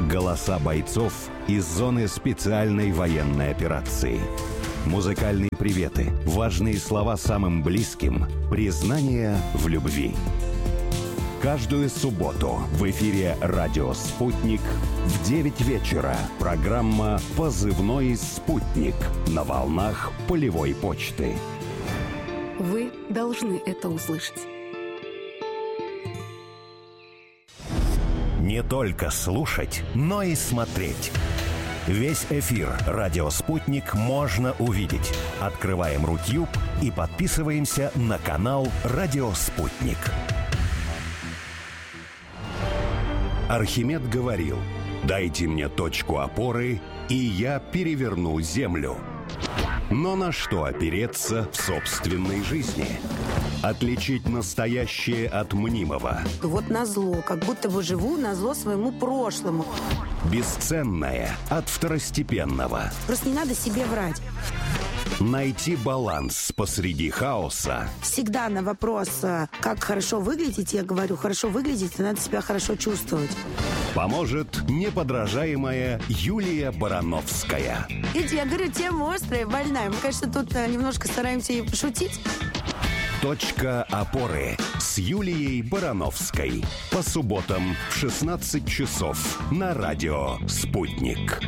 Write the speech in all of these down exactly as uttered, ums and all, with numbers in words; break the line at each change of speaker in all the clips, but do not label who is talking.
Голоса бойцов из зоны специальной военной операции. Музыкальные приветы, важные слова самым близким, признание в любви. Каждую субботу в эфире «Радио Спутник» в девять вечера программа «Позывной Спутник» на волнах полевой почты.
Вы должны это услышать.
Не только слушать, но и смотреть. Весь эфир «Радио Спутник» можно увидеть. Открываем Рутюб и подписываемся на канал «Радио Спутник». Архимед говорил: «Дайте мне точку опоры, и я переверну землю». Но на что опереться в собственной жизни? Отличить настоящее от мнимого.
Вот назло, как будто бы живу назло своему прошлому.
Бесценное от второстепенного.
Просто не надо себе врать.
Найти баланс посреди хаоса.
Всегда на вопрос, как хорошо выглядеть, я говорю, хорошо выглядеть, надо себя хорошо чувствовать.
Поможет неподражаемая Юлия Барановская.
Видите, я говорю, тема острая, больная. Мы, конечно, тут немножко стараемся и пошутить.
Точка опоры с Юлией Барановской. По субботам в шестнадцать часов на радио «Спутник».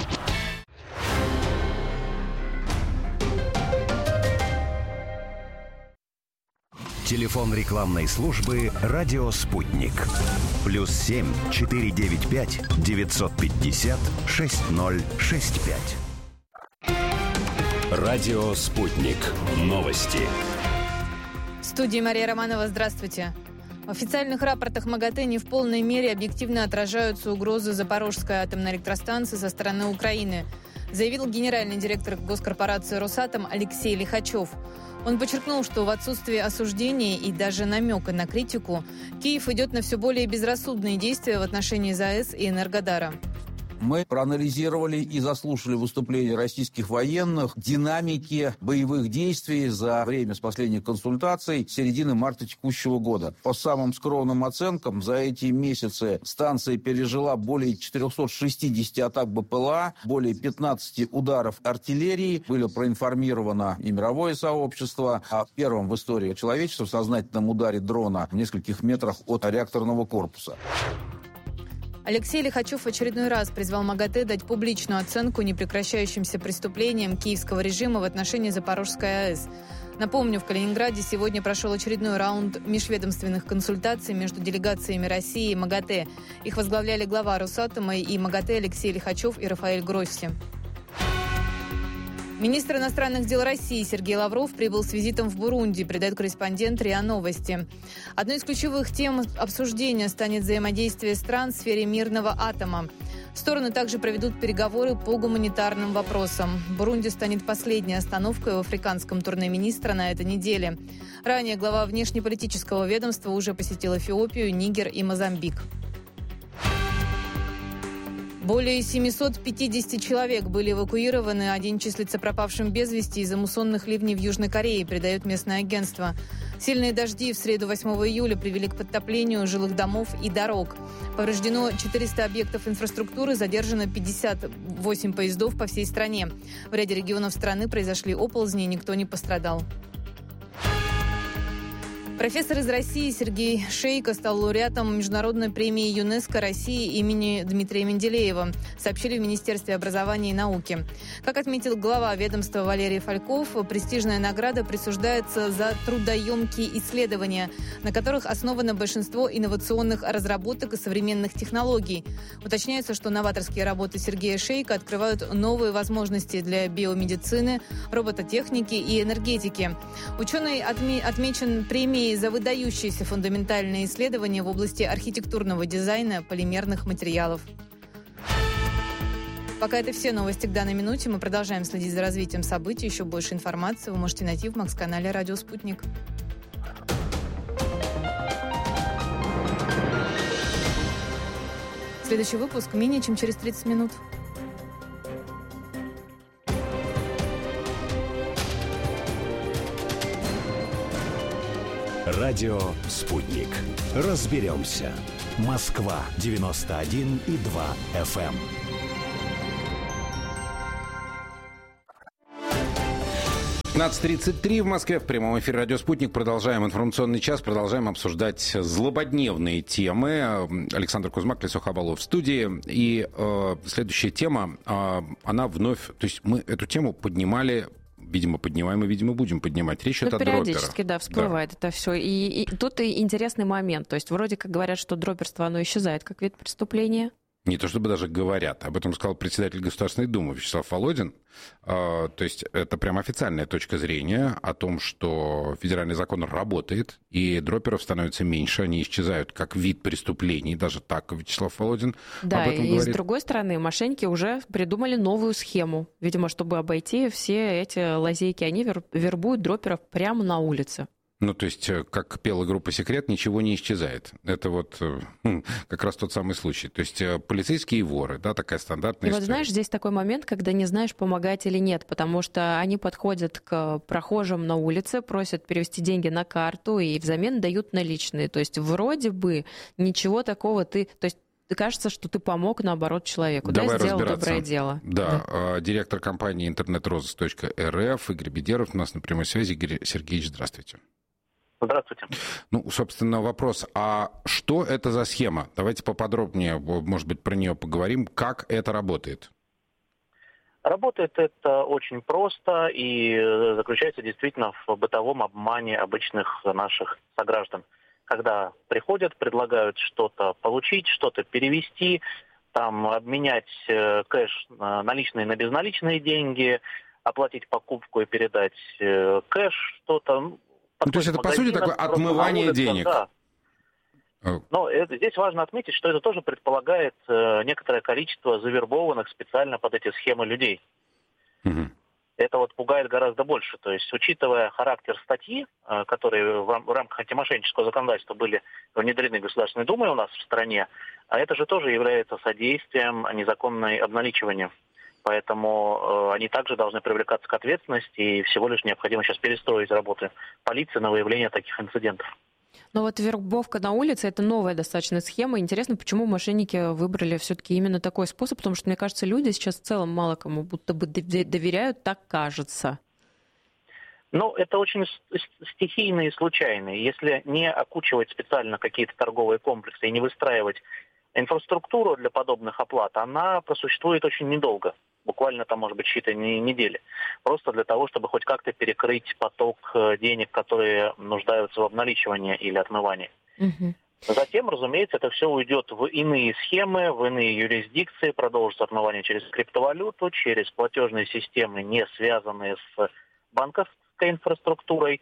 Телефон рекламной службы «Радио Спутник». Плюс семь четыре девять пять девятьсот пятьдесят шесть ноль шесть пять. Радио Спутник. Новости.
В студии Мария Романова. Здравствуйте. В официальных рапортах МАГАТЭ не в полной мере объективно отражаются угрозы Запорожской атомной электростанции со стороны Украины, заявил генеральный директор госкорпорации «Росатом» Алексей Лихачев. Он подчеркнул, что в отсутствии осуждения и даже намека на критику Киев идет на все более безрассудные действия в отношении ЗАЭС и Энергодара.
Мы проанализировали и заслушали выступления российских военных, динамики боевых действий за время с последних консультаций с середины марта текущего года. По самым скромным оценкам, за эти месяцы станция пережила более четыреста шестьдесят атак БПЛА, более пятнадцать ударов артиллерии. Было проинформировано и мировое сообщество о первом в истории человечества сознательном ударе дрона в нескольких метрах от реакторного корпуса.
Алексей Лихачев в очередной раз призвал МАГАТЭ дать публичную оценку непрекращающимся преступлениям киевского режима в отношении Запорожской АЭС. Напомню, в Калининграде сегодня прошел очередной раунд межведомственных консультаций между делегациями России и МАГАТЭ. Их возглавляли глава Росатома и МАГАТЭ Алексей Лихачев и Рафаэль Гросси. Министр иностранных дел России Сергей Лавров прибыл с визитом в Бурунди, передает корреспондент РИА Новости. Одной из ключевых тем обсуждения станет взаимодействие стран в сфере мирного атома. Стороны также проведут переговоры по гуманитарным вопросам. Бурунди станет последней остановкой в африканском турне министра на этой неделе. Ранее глава внешнеполитического ведомства уже посетил Эфиопию, Нигер и Мозамбик. Более семьсот пятьдесят человек были эвакуированы, один числится пропавшим без вести из-за муссонных ливней в Южной Корее, передает местное агентство. Сильные дожди в среду восьмого июля привели к подтоплению жилых домов и дорог. Повреждено четыреста объектов инфраструктуры, задержано пятьдесят восемь поездов по всей стране. В ряде регионов страны произошли оползни, никто не пострадал. Профессор из России Сергей Шейко стал лауреатом международной премии ЮНЕСКО России имени Дмитрия Менделеева, сообщили в Министерстве образования и науки. Как отметил глава ведомства Валерий Фальков, престижная награда присуждается за трудоемкие исследования, на которых основано большинство инновационных разработок и современных технологий. Уточняется, что новаторские работы Сергея Шейко открывают новые возможности для биомедицины, робототехники и энергетики. Ученый отме- отмечен премией за выдающиеся фундаментальные исследования в области архитектурного дизайна полимерных материалов. Пока это все новости к данной минуте. Мы продолжаем следить за развитием событий. Еще больше информации вы можете найти в Макс-канале «Радио Спутник». Следующий выпуск менее чем через тридцать минут.
Радио «Спутник». Разберемся. Москва девяносто один и два эф эм.
пятнадцать тридцать три в Москве, в прямом эфире «Радио Спутник». Продолжаем информационный час, продолжаем обсуждать злободневные темы. Александр Кузьмак, Лесо Хабалов в студии. И э, следующая тема, э, она вновь... То есть мы эту тему поднимали, видимо, поднимаем и, видимо, будем поднимать. Речь идет о дроперах.
Периодически, да, всплывает да. это все. И, и тут и интересный момент. То есть вроде как говорят, что дроперство, оно исчезает как вид преступления.
Не то чтобы даже говорят. Об этом сказал председатель Государственной Думы Вячеслав Володин. То есть это прям официальная точка зрения о том, что федеральный закон работает, и дроперов становится меньше, они исчезают как вид преступлений. Даже так Вячеслав Володин
да,
об этом
и
говорит.
С другой стороны, мошенники уже придумали новую схему. Видимо, чтобы обойти все эти лазейки, они вербуют дроперов прямо на улице.
Ну, то есть, как пела группа «Секрет», ничего не исчезает. Это вот как раз тот самый случай. То есть, полицейские воры, да, такая стандартная
и
история.
Вот знаешь, здесь такой момент, когда не знаешь, помогать или нет, потому что они подходят к прохожим на улице, просят перевести деньги на карту и взамен дают наличные. То есть, вроде бы ничего такого ты... То есть, кажется, что ты помог, наоборот, человеку.
Давай
да, сделал
разбираться.
Доброе дело.
Да, да. Директор компании интернет-розыск точка эр эф Игорь Бедеров у нас на прямой связи. Игорь Сергеевич, здравствуйте.
Здравствуйте.
Ну, собственно, вопрос, а что это за схема? Давайте поподробнее, может быть, про нее поговорим. Как это работает?
Работает это очень просто и заключается действительно в бытовом обмане обычных наших сограждан. Когда приходят, предлагают что-то получить, что-то перевести, там, обменять кэш наличные на безналичные деньги, оплатить покупку и передать кэш, что-то...
Ну, то есть это, по сути, такое отмывание улице, денег.
Да. Но это, здесь важно отметить, что это тоже предполагает э, некоторое количество завербованных специально под эти схемы людей.
Угу.
Это вот пугает гораздо больше. То есть, учитывая характер статьи, э, которые в, в рамках антимошеннического законодательства были внедрены Государственной Думой у нас в стране, а это же тоже является содействием незаконной обналичивания. Поэтому э, они также должны привлекаться к ответственности, и всего лишь необходимо сейчас перестроить работы полиции на выявление таких инцидентов.
Но вот вербовка на улице — это новая достаточно схема. Интересно, почему мошенники выбрали все-таки именно такой способ, потому что, мне кажется, люди сейчас в целом мало кому будто бы доверяют, так кажется.
Ну, это очень стихийно и случайно. Если не окучивать специально какие-то торговые комплексы и не выстраивать инфраструктуру для подобных оплат, она просуществует очень недолго. Буквально там, может быть, считанные недели. Просто для того, чтобы хоть как-то перекрыть поток денег, которые нуждаются в обналичивании или отмывании.
Угу.
Затем, разумеется, это все уйдет в иные схемы, в иные юрисдикции, продолжится отмывание через криптовалюту, через платежные системы, не связанные с банковской инфраструктурой,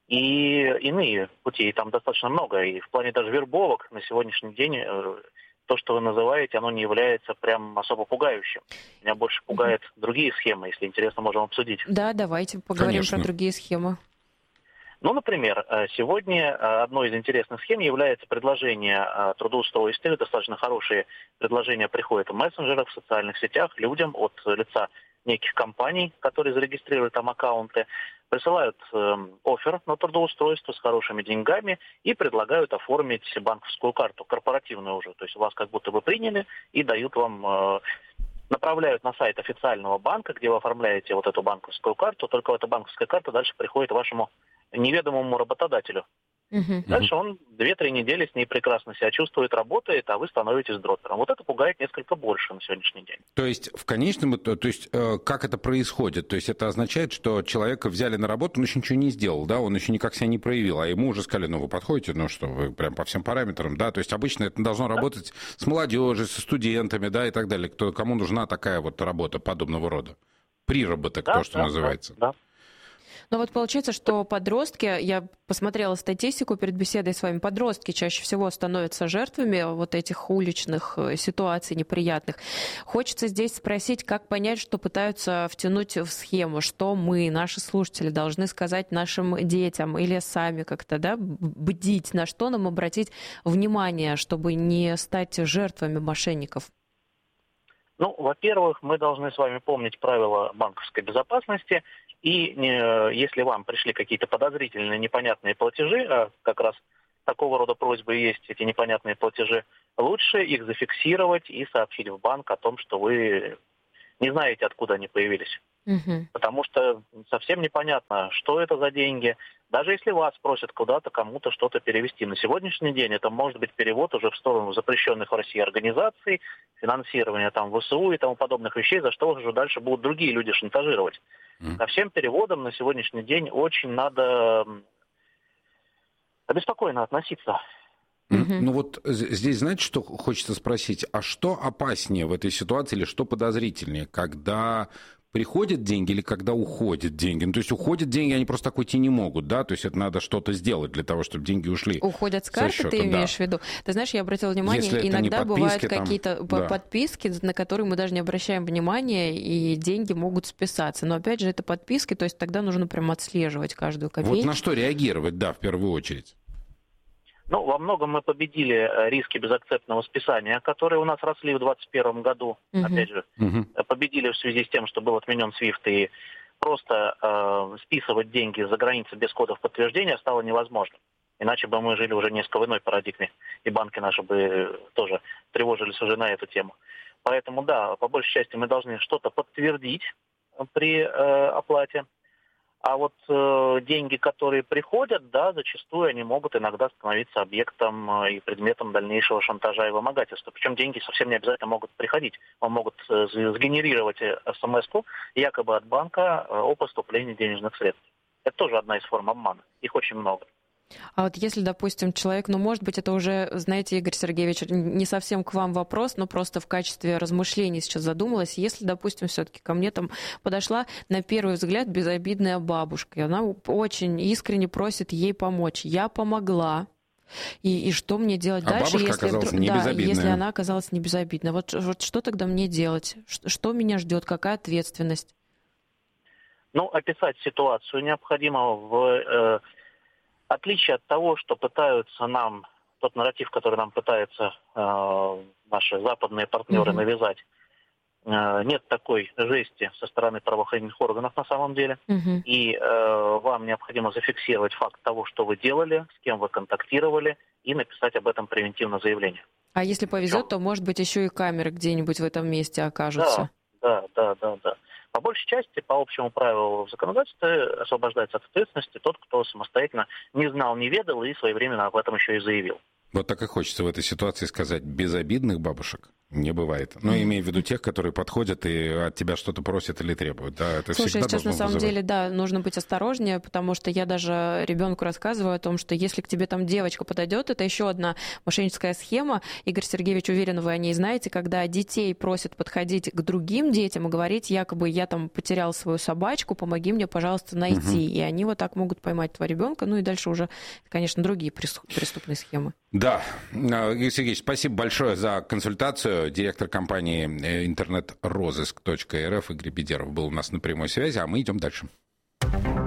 и иные пути. Там достаточно много. И в плане даже вербовок на сегодняшний день то, что вы называете, оно не является прям особо пугающим. Меня больше пугают mm-hmm. другие схемы, если интересно, можем обсудить.
Да, давайте поговорим
Конечно.
про другие схемы.
Ну, например, сегодня одной из интересных схем является предложение трудоустройства. Достаточно хорошие предложения приходят в мессенджерах, в социальных сетях людям от лица неких компаний, которые зарегистрируют там аккаунты, присылают э, оффер на трудоустройство с хорошими деньгами и предлагают оформить банковскую карту, корпоративную уже. То есть вас как будто бы приняли и дают вам, э, направляют на сайт официального банка, где вы оформляете вот эту банковскую карту, только эта банковская карта дальше приходит вашему неведомому работодателю.
Угу.
Дальше он две-три недели с ней прекрасно себя чувствует, работает, а вы становитесь дропером. Вот это пугает несколько больше на сегодняшний день.
То есть в конечном итоге, то есть как это происходит? То есть это означает, что человека взяли на работу, он еще ничего не сделал, да, он еще никак себя не проявил, а ему уже сказали, ну вы подходите, ну что, вы прям по всем параметрам, да, то есть обычно это должно работать с молодежью, со студентами, да, и так далее, кто, кому нужна такая вот работа подобного рода. Приработок,
да,
то, что
да,
называется.
Да, да.
Но вот получается, что подростки, я посмотрела статистику перед беседой с вами, подростки чаще всего становятся жертвами вот этих уличных ситуаций неприятных. Хочется здесь спросить, как понять, что пытаются втянуть в схему, что мы, наши слушатели, должны сказать нашим детям или сами как-то, да, бдить, на что нам обратить внимание, чтобы не стать жертвами мошенников?
Ну, во-первых, мы должны с вами помнить правила банковской безопасности. И э, если вам пришли какие-то подозрительные, непонятные платежи, а как раз такого рода просьбы есть, эти непонятные платежи, лучше их зафиксировать и сообщить в банк о том, что вы не знаете, откуда они появились. Угу. Потому что совсем непонятно, что это за деньги. Даже если вас просят куда-то, кому-то что-то перевести. На сегодняшний день это может быть перевод уже в сторону запрещенных в России организаций, финансирования там ВСУ и тому подобных вещей, за что уже дальше будут другие люди шантажировать. Mm. Ко всем переводам на сегодняшний день очень надо обеспокоенно относиться.
Mm-hmm. Ну вот здесь, знаете, что хочется спросить? А что опаснее в этой ситуации или что подозрительнее, когда приходят деньги или когда уходят деньги? Ну, то есть уходят деньги, они просто так уйти не могут, да? То есть это надо что-то сделать для того, чтобы деньги ушли.
Уходят с карты, счета, ты имеешь да. в виду? Ты знаешь, я обратила внимание, если иногда бывают там, какие-то да. подписки, на которые мы даже не обращаем внимания, и деньги могут списаться. Но опять же, это подписки, то есть тогда нужно прям отслеживать каждую копейку.
Вот на что реагировать, да, в первую очередь?
Ну, во многом мы победили риски безакцептного списания, которые у нас росли в двадцать первом году. Uh-huh. Опять же, uh-huh. победили в связи с тем, что был отменен свифт, и просто э, списывать деньги за границей без кодов подтверждения стало невозможным. Иначе бы мы жили уже несколько в иной парадигме, и банки наши бы тоже тревожились уже на эту тему. Поэтому, да, по большей части мы должны что-то подтвердить при э, оплате. А вот э, деньги, которые приходят, да, зачастую они могут иногда становиться объектом э, и предметом дальнейшего шантажа и вымогательства. Причем деньги совсем не обязательно могут приходить. Вам могут э, сгенерировать смс-ку якобы от банка э, о поступлении денежных средств. Это тоже одна из форм обмана. Их очень много.
А вот если, допустим, человек, ну, может быть, это уже, знаете, Игорь Сергеевич, не совсем к вам вопрос, но просто в качестве размышлений сейчас задумалась, если, допустим, все-таки ко мне там подошла на первый взгляд безобидная бабушка, и она очень искренне просит ей помочь. Я помогла. И, и что мне делать
а
дальше, если,
да,
если она оказалась не безобидной? Вот, вот что тогда мне делать? Что, что меня ждет? Какая ответственность?
Ну, описать ситуацию необходимо в... Э, отличие от того, что пытаются нам, тот нарратив, который нам пытаются э, наши западные партнеры mm-hmm. навязать, э, нет такой жести со стороны правоохранительных органов на самом деле. Mm-hmm. И э, вам необходимо зафиксировать факт того, что вы делали, с кем вы контактировали, и написать об этом превентивное заявление.
А если повезет, Все. то, может быть, еще и камеры где-нибудь в этом месте окажутся.
Да, да, да, да, да. По большей части, по общему правилу в законодательстве, освобождается от ответственности тот, кто самостоятельно не знал, не ведал и своевременно об этом еще и заявил.
Вот так и хочется в этой ситуации сказать: безобидных бабушек не бывает. Но mm-hmm. имея в виду тех, которые подходят и от тебя что-то просят или требуют. Да, это
Слушай, сейчас на самом
вызывать.
деле, да, нужно быть осторожнее, потому что я даже ребенку рассказываю о том, что если к тебе там девочка подойдет, это еще одна мошенническая схема. Игорь Сергеевич, уверен, вы о ней знаете, когда детей просят подходить к другим детям и говорить, якобы я там потерял свою собачку, помоги мне, пожалуйста, найти. Mm-hmm. И они вот так могут поймать твоего ребенка. Ну и дальше уже, конечно, другие преступные схемы.
Да, Игорь Сергеевич, спасибо большое за консультацию. Директор компании интернет розыск точка эр эф Игорь Бедеров был у нас на прямой связи, а мы идем дальше.